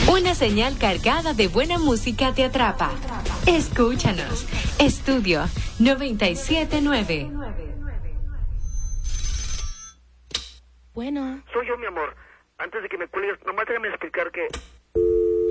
Una señal cargada de buena música te atrapa. Escúchanos. Estudio 97.9. Bueno. Soy yo, mi amor. Antes de que me cuelgues, nomás déjame explicar que